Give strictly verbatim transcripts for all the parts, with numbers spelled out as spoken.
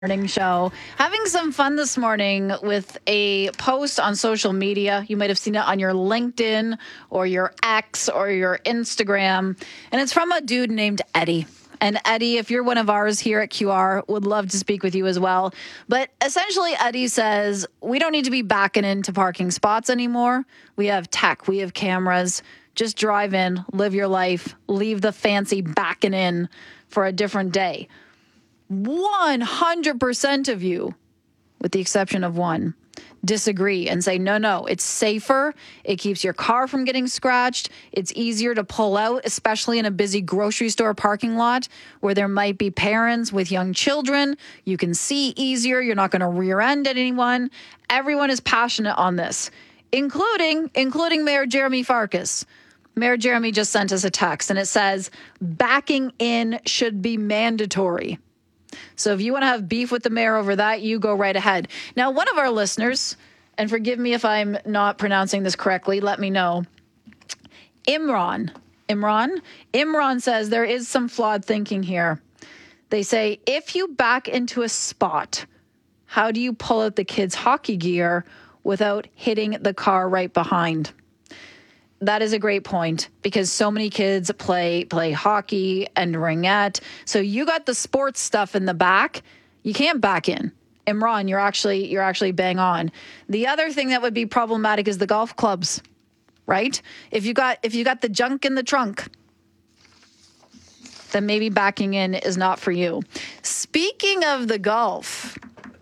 Morning show. Having some fun this morning with a post on social media. You might have seen it on your LinkedIn or your X or your Instagram. And it's from a dude named Eddie. And Eddie, if you're one of ours here at Q R, would love to speak with you as well. But essentially, Eddie says, we don't need to be backing into parking spots anymore. We have tech, we have cameras. Just drive in, live your life, leave the fancy backing in for a different day. one hundred percent of you, with the exception of one, disagree and say, no, no, it's safer. It keeps your car from getting scratched. It's easier to pull out, especially in a busy grocery store parking lot where there might be parents with young children. You can see easier. You're not going to rear end anyone. Everyone is passionate on this, including, including Mayor Jeremy Farkas. Mayor Jeremy just sent us a text and it says, backing in should be mandatory. So if you want to have beef with the mayor over that, you go right ahead. Now, one of our listeners, and forgive me if I'm not pronouncing this correctly, let me know. Imran, Imran, Imran says there is some flawed thinking here. They say, if you back into a spot, how do you pull out the kids' hockey gear without hitting the car right behind? That is a great point because so many kids play play hockey and ringette. So you got the sports stuff in the back. You can't back in. Imran, you're actually you're actually bang on. The other thing that would be problematic is the golf clubs, right? If you got if you got the junk in the trunk, then maybe backing in is not for you. Speaking of the golf,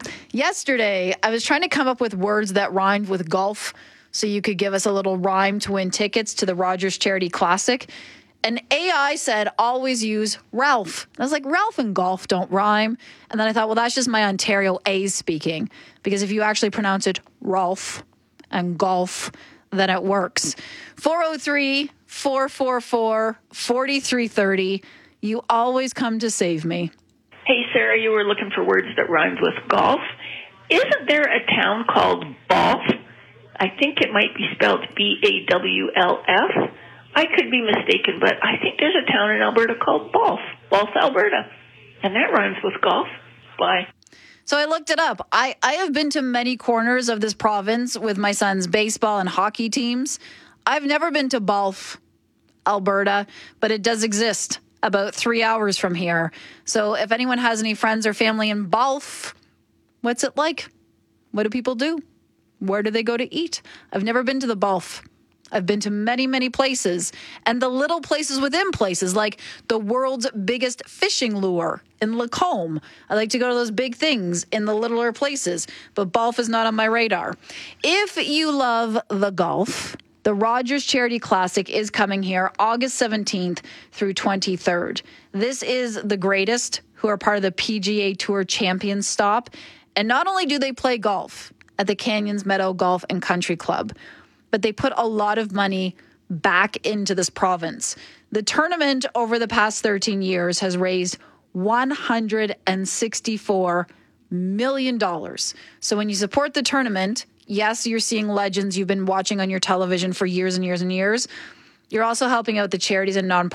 yesterday I was trying to come up with words that rhymed with golf, so you could give us a little rhyme to win tickets to the Rogers Charity Classic. And A I said, always use Ralph. I was like, Ralph and golf don't rhyme. And then I thought, well, that's just my Ontario A's speaking. Because if you actually pronounce it Rolf and golf, then it works. four oh three, four four four, four three three oh. You always come to save me. Hey, Sarah, you were looking for words that rhymed with golf. Isn't there a town called Balf? I think it might be spelled B A W L F. I could be mistaken, but I think there's a town in Alberta called Balf, Balf, Alberta. And that rhymes with golf. Bye. So I looked it up. I, I have been to many corners of this province with my son's baseball and hockey teams. I've never been to Balf, Alberta, but it does exist about three hours from here. So if anyone has any friends or family in Balf, what's it like? What do people do? Where do they go to eat? I've never been to the Balf. I've been to many, many places. And the little places within places, like the world's biggest fishing lure in Lacombe. I like to go to those big things in the littler places. But Balf is not on my radar. If you love the golf, the Rogers Charity Classic is coming here August seventeenth through twenty-third. This is the greatest who are part of the P G A Tour Champions stop. And not only do they play golf at the Canyons Meadow Golf and Country Club, but they put a lot of money back into this province. The tournament over the past thirteen years has raised one hundred sixty-four million dollars. So when you support the tournament, yes, you're seeing legends you've been watching on your television for years and years and years. You're also helping out the charities and nonprofits